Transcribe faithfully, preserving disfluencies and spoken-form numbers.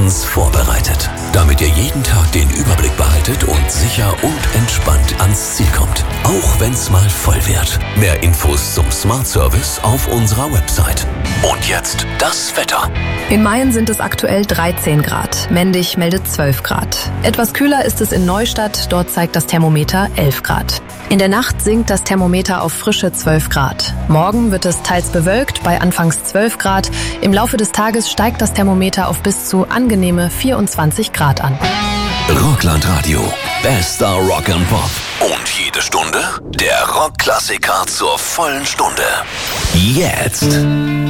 bestens vorbereitet, damit ihr jeden Tag den Überblick behaltet und sicher und entspannt ans Ziel kommt. Auch wenn's mal voll wird. Mehr Infos zum Smart Service auf unserer Website. Und jetzt das Wetter. In Mayen sind es aktuell dreizehn Grad. Mendig meldet zwölf Grad. Etwas kühler ist es in Neustadt. Dort zeigt das Thermometer elf Grad. In der Nacht sinkt das Thermometer auf frische zwölf Grad. Morgen wird es teils bewölkt bei anfangs zwölf Grad. Im Laufe des Tages steigt das Thermometer auf bis zu angenehme vierundzwanzig Grad an. Rockland-Radio. Bester Rock and Pop. Und jede Stunde der Rockklassiker zur vollen Stunde. Jetzt.